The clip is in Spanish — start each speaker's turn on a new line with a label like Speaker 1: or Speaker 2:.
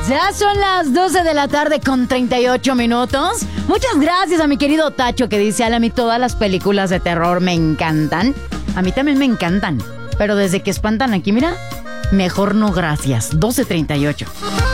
Speaker 1: Ya son las 12 de la tarde con 38 minutos. Muchas gracias a mi querido Tacho que dice, a mí todas las películas de terror me encantan. A mí también me encantan. Pero desde que espantan aquí, mira, mejor no gracias. 12:38.